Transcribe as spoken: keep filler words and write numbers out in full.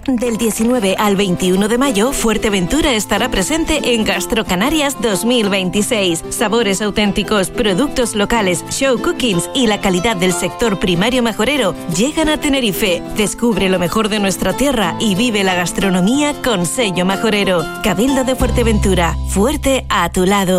Del diecinueve al veintiuno de mayo, Fuerteventura estará presente en Gastrocanarias dos mil veintiséis. Sabores auténticos, productos locales, show cookings y la calidad del sector primario majorero llegan a Tenerife. Descubre lo mejor de nuestra tierra y vive la gastronomía con sello majorero. Cabildo de Fuerteventura, fuerte a tu lado.